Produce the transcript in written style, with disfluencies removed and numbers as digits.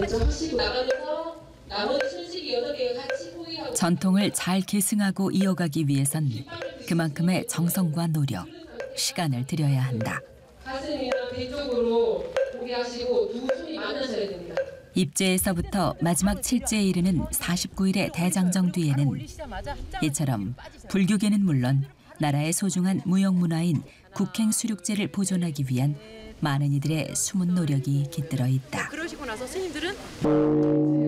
먼저 하시고 나가면서 나머지 순식이 8개 같이 포위하고 전통을 잘 계승하고 이어가기 위해선 그만큼의 정성과 노력, 시간을 들여야 한다. 가슴이나 배 쪽으로 포기하시고 두 손이 만나셔야 됩니다. 입제에서부터 마지막 칠제에 이르는 49일의 대장정 뒤에는 이처럼 불교계는 물론 나라의 소중한 무형문화인 국행수륙제를 보존하기 위한 많은 이들의 숨은 노력이 깃들어 있다. 그러시고 나서 스님들은